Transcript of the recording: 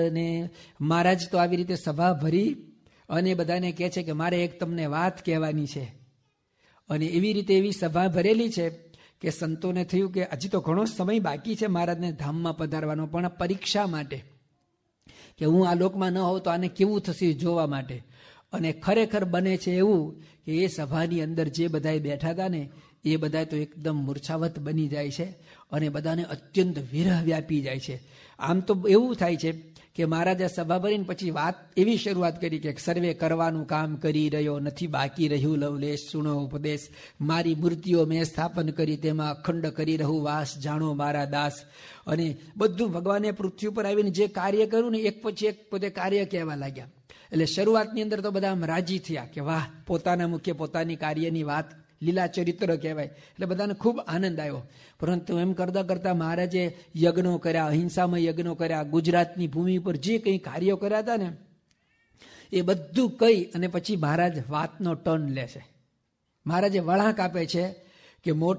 અને મહારાજ તો આવી રીતે સભા ભરી અને બધાને કહે છે કે મારે એક તમને વાત કહેવાની છે. અને એવી રીતે એવી સભા ભરેલી છે કે સંતોને થયું કે હજી તો ઘણો સમય બાકી છે મહારાજને ધામમાં પધારવાનો, પણ પરીક્ષા માટે કે હું આ લોકમાં ન હોઉં તો આને કેવું થશે જોવા માટે. અને ખરેખર બને છે એવું કે એ સભાની અંદર જે બધા બેઠા હતા ને એ બધા તો એકદમ મૂર્છાવત બની જાય છે અને બધાને અત્યંત વિરહ વ્યાપી જાય છે. આમ તો એવું થાય છે કે મહારાજે સભા ભરીને પછી વાત એવી શરૂઆત કરી કે સર્વે કરવાનું કામ કરી રહ્યો નથી, બાકી રહ્યું લવલેશ સુણો ઉપદેશ, મારી મૂર્તિઓ મેં સ્થાપન કરી તેમાં અખંડ કરી રહું વાસ, જાણો મારા દાસ. અને બધું ભગવાને પૃથ્વી ઉપર આવીને જે કાર્ય કર્યું ને એક પછી એક પોતે કાર્ય કહેવા લાગ્યા. એટલે શરૂઆતની અંદર તો બધા આમ રાજી થયા કે વાહ, પોતાના મુખ્ય પોતાની કાર્યની વાત લીલા ચરિત્ર કહેવાય, એટલે બધાને ખૂબ આનંદ આવ્યો. પરંતુ એમ કરતા કરતા મહારાજે યજ્ઞો કર્યા, અહિંસામય યજ્ઞો કર્યા, ગુજરાતની ભૂમિ પર જે કંઈ કાર્યો કર્યા હતા ને એ બધું કહી અને પછી મહારાજ વાતનો ટર્ન લે છે. મહારાજે વળાંક આપે છે કે મોટા